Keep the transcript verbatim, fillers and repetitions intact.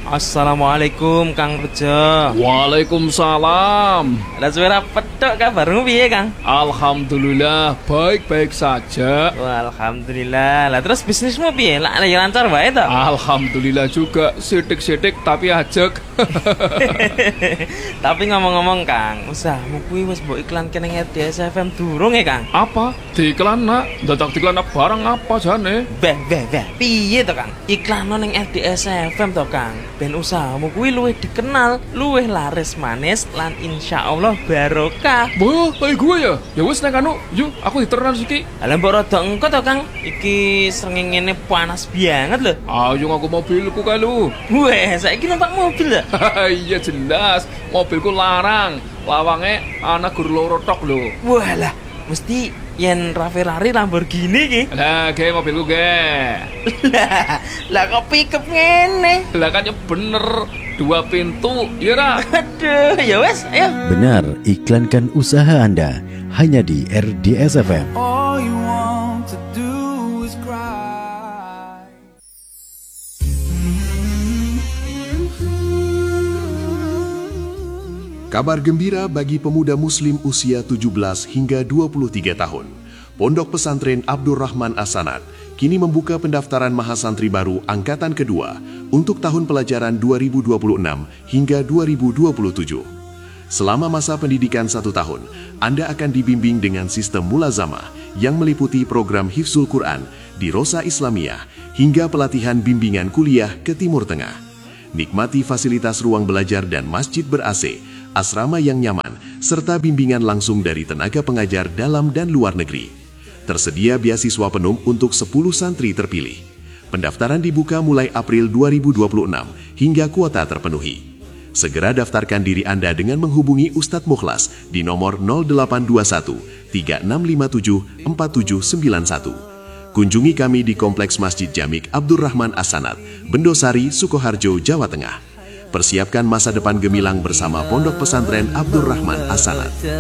Assalamualaikum Kang Rejo. Waalaikumsalam. Lah suara petok kabarmu piye Kang? Alhamdulillah baik-baik saja. Wah, alhamdulillah. Lah terus bisnismu piye? Lah ya lancar wae to? Alhamdulillah juga, sidik-sidik tapi ajek. Tapi ngomong-ngomong Kang, usahamu kuwi wis mbok iklanke ning R D S F M durung ya Kang? Apa? Diiklan nak? Dadak diiklan barang apa jane? Beh, beh, beh. Piye to Kang? Iklan ning R D S F M to Kang. Ben usahamu kuwi luwih dikenal, luwih laris manis lan insyaallah barokah. Boh, kayak gue ya. Ya wis nek anu, yuk aku diternan siki. Lah mbok rada engko to Kang. Iki srengenge panas banget lho. Ayo ngaku mobilku kae lu. Weh, saiki numpak mobil ya? Iya jelas, mobilku larang. Lawange ana gur loro tok lho. Walah, mesti yen Ferrari Lamborghini ki. Lah, ge mobilku ge. Lah, lah kok pickup ngene? Lah kan ya bener, dua pintu, ya ra? Aduh, ya wes, ayo. Benar, iklankan usaha Anda hanya di R D S F M. All you want to do is cry. Kabar gembira bagi pemuda muslim usia tujuh belas hingga dua puluh tiga tahun. Pondok Pesantren Abdurrahman As-Sanad kini membuka pendaftaran mahasantri baru angkatan kedua untuk tahun pelajaran dua ribu dua puluh enam hingga dua ribu dua puluh tujuh. Selama masa pendidikan satu tahun, Anda akan dibimbing dengan sistem mulazamah yang meliputi program Hifzul Quran di Rosa Islamiyah hingga pelatihan bimbingan kuliah ke Timur Tengah. Nikmati fasilitas ruang belajar dan masjid ber-A C, asrama yang nyaman, serta bimbingan langsung dari tenaga pengajar dalam dan luar negeri. Tersedia beasiswa penuh untuk sepuluh santri terpilih. Pendaftaran dibuka mulai April dua ribu dua puluh enam hingga kuota terpenuhi. Segera daftarkan diri Anda dengan menghubungi Ustadz Mukhlas di nomor nol delapan dua satu tiga enam lima tujuh empat tujuh sembilan satu. Kunjungi kami di Kompleks Masjid Jamik Abdurrahman As-Sanad, Bendosari, Sukoharjo, Jawa Tengah. Persiapkan masa depan gemilang bersama Pondok Pesantren Abdurrahman As-Sanad.